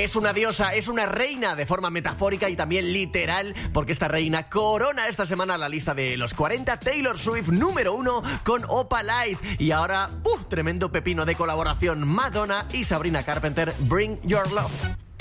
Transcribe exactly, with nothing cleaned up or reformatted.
Es una diosa, es una reina de forma metafórica y también literal, porque esta reina corona esta semana la lista de los cuarenta. Taylor Swift número uno con Opalite. Y ahora, ¡uh! Tremendo pepino de colaboración, Madonna y Sabrina Carpenter, Bring Your Love.